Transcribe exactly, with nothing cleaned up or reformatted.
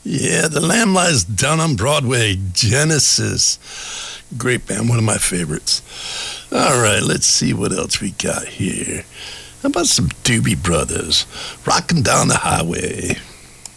Yeah, The Lamb Lies Down on Broadway, Genesis. Great band, one of my favorites. All right, let's see what else we got here. How about some Doobie Brothers, Rockin' Down the Highway.